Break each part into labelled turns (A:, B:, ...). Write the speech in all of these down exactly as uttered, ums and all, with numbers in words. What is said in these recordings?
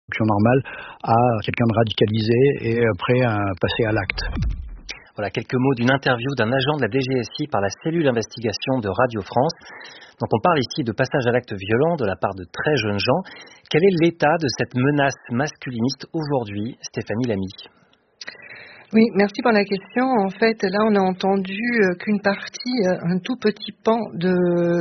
A: normale à quelqu'un de radicalisé et prêt à passer à l'acte.
B: Voilà quelques mots d'une interview d'un agent de la D G S I par la cellule investigation de Radio France. Donc on parle ici de passage à l'acte violent de la part de très jeunes gens. Quel est l'état de cette menace masculiniste aujourd'hui, Stéphanie Lamy?
C: Oui, merci pour la question. En fait, là, on a entendu qu'une partie, un tout petit pan de,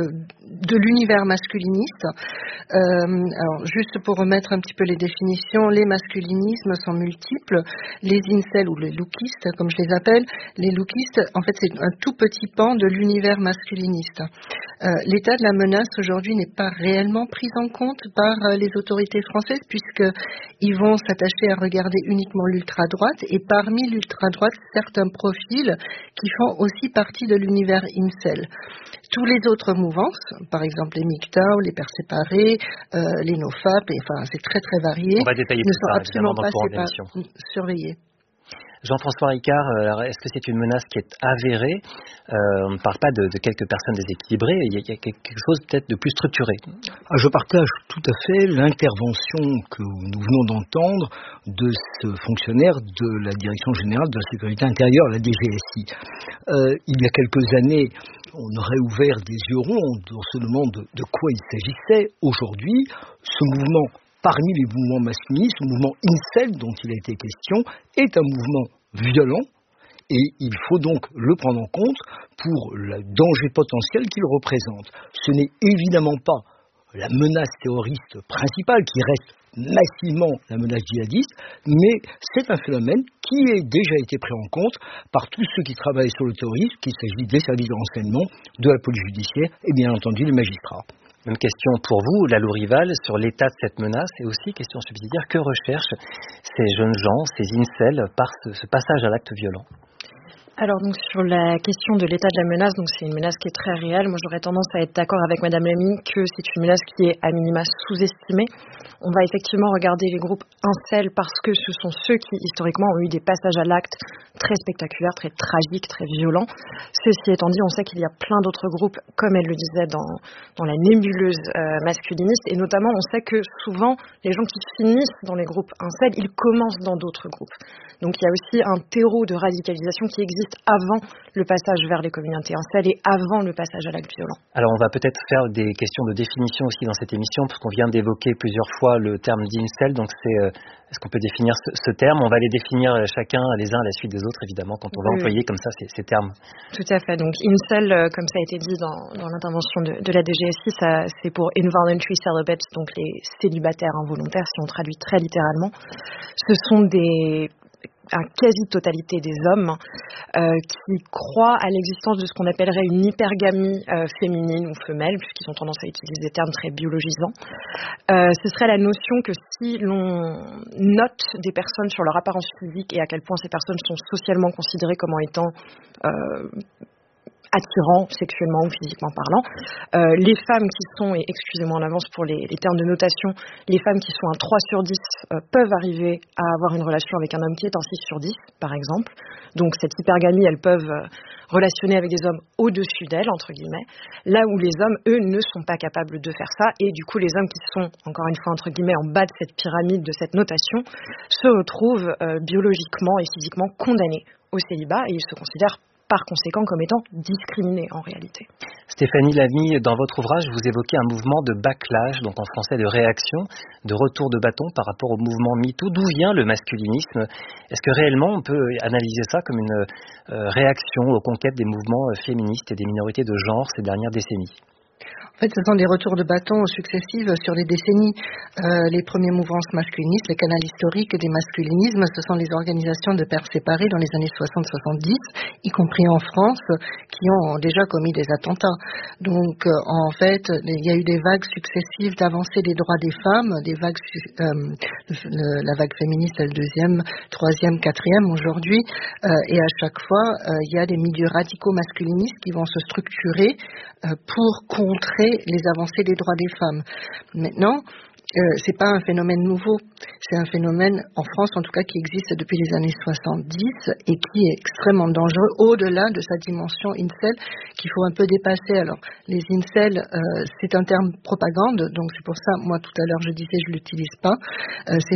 C: de l'univers masculiniste. Euh, alors, juste pour remettre un petit peu les définitions, les masculinismes sont multiples. Les incels ou les lookistes, comme je les appelle, les lookistes, en fait, c'est un tout petit pan de l'univers masculiniste. Euh, l'état de la menace aujourd'hui n'est pas réellement pris en compte par euh, les autorités françaises puisqu'ils vont s'attacher à regarder uniquement l'ultra-droite et parmi l'ultra-droite, certains profils qui font aussi partie de l'univers incel. Tous les autres mouvances, par exemple les M G T O W, les Pères séparés, euh, les NoFap, et, enfin c'est très très varié,
B: On va détailler
C: ne
B: tout
C: sont
B: ça,
C: absolument
B: dans
C: pas
B: le courant de
C: sépa-
B: l'émission.
C: surveillés.
B: Jean-François Ricard, alors est-ce que c'est une menace qui est avérée? euh, On ne parle pas de, de quelques personnes déséquilibrées, il y a, il y a quelque chose peut-être de plus structuré.
A: Ah, je partage tout à fait l'intervention que nous venons d'entendre de ce fonctionnaire de la Direction générale de la sécurité intérieure, la D G S I. Euh, il y a quelques années, on aurait ouvert des yeux ronds en se demandant de, de quoi il s'agissait. Aujourd'hui, ce mouvement, parmi les mouvements masculinistes, le mouvement incel dont il a été question, est un mouvement violent et il faut donc le prendre en compte pour le danger potentiel qu'il représente. Ce n'est évidemment pas la menace terroriste principale qui reste massivement la menace djihadiste, mais c'est un phénomène qui a déjà été pris en compte par tous ceux qui travaillent sur le terrorisme, qu'il s'agisse des services de renseignement, de la police judiciaire et bien entendu des magistrats.
B: Même question pour vous, Lalou Rival, sur l'état de cette menace et aussi question subsidiaire, que recherchent ces jeunes gens, ces incels, par ce, ce passage à l'acte violent?
D: Alors donc sur la question de l'état de la menace, donc c'est une menace qui est très réelle. Moi j'aurais tendance à être d'accord avec Madame Lamy que c'est une menace qui est à minima sous-estimée. On va effectivement regarder les groupes incels parce que ce sont ceux qui historiquement ont eu des passages à l'acte très spectaculaires, très tragiques, très violents. Ceci étant dit, on sait qu'il y a plein d'autres groupes, comme elle le disait dans, dans la nébuleuse euh, masculiniste, et notamment on sait que souvent les gens qui finissent dans les groupes incels, ils commencent dans d'autres groupes. Donc il y a aussi un terreau de radicalisation qui existe avant le passage vers les communautés incels et avant le passage à l'acte violent.
B: Alors on va peut-être faire des questions de définition aussi dans cette émission, parce qu'on vient d'évoquer plusieurs fois le terme d'incel, donc c'est, euh, est-ce qu'on peut définir ce, ce terme? On va les définir chacun les uns à la suite des autres évidemment quand on va oui. employer comme ça ces, ces termes.
D: Tout à fait, donc incel, euh, comme ça a été dit dans, dans l'intervention de, de la D G S I, ça, c'est pour involuntary celibates, donc les célibataires involontaires si on traduit très littéralement. Ce sont des à quasi-totalité des hommes euh, qui croient à l'existence de ce qu'on appellerait une hypergamie euh, féminine ou femelle, puisqu'ils ont tendance à utiliser des termes très biologisants. Euh, ce serait la notion que si l'on note des personnes sur leur apparence physique et à quel point ces personnes sont socialement considérées comme étant euh, attirants sexuellement ou physiquement parlant. Euh, les femmes qui sont, et excusez-moi en avance pour les, les termes de notation, les femmes qui sont un trois sur dix euh, peuvent arriver à avoir une relation avec un homme qui est un six sur dix, par exemple. Donc cette hypergamie, elles peuvent euh, relationner avec des hommes au-dessus d'elles, entre guillemets, là où les hommes, eux, ne sont pas capables de faire ça, et du coup les hommes qui sont, encore une fois, entre guillemets, en bas de cette pyramide, de cette notation, se retrouvent euh, biologiquement et physiquement condamnés au célibat, et ils se considèrent par conséquent comme étant discriminés en réalité.
B: Stéphanie Lamy, dans votre ouvrage, vous évoquez un mouvement de backlash, donc en français de réaction, de retour de bâton par rapport au mouvement MeToo. D'où vient le masculinisme? Est-ce que réellement on peut analyser ça comme une euh, réaction aux conquêtes des mouvements féministes et des minorités de genre ces dernières décennies?
C: En fait, ce sont des retours de bâton successifs sur les décennies. Euh, les premiers mouvances masculinistes, le canal historique des masculinismes, ce sont les organisations de pères séparés dans les années soixante soixante-dix, y compris en France, qui ont déjà commis des attentats. Donc, euh, en fait, il y a eu des vagues successives d'avancée des droits des femmes, des vagues, euh, le, la vague féministe, le deuxième, troisième, quatrième aujourd'hui, euh, et à chaque fois, euh, il y a des milieux radicaux masculinistes qui vont se structurer euh, pour contrer les avancées des droits des femmes. Maintenant, euh, c'est pas un phénomène nouveau, c'est un phénomène, en France en tout cas, qui existe depuis les années soixante-dix et qui est extrêmement dangereux au-delà de sa dimension incel qu'il faut un peu dépasser. Alors, les incels, euh, c'est un terme propagande, donc c'est pour ça, moi tout à l'heure je disais je l'utilise pas. Euh, c'est